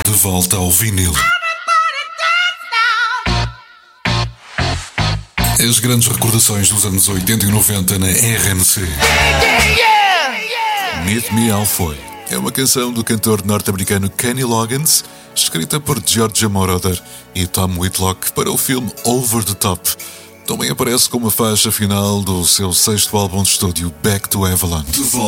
De volta ao vinil. As grandes recordações dos anos 80 e 90 na RMC. Meet Me Halfway é uma canção do cantor norte-americano Kenny Loggins, escrita por Georgia Moroder e Tom Whitlock para o filme Over the Top. Também aparece como a faixa final do seu 6º álbum de estúdio, Back to Avalon.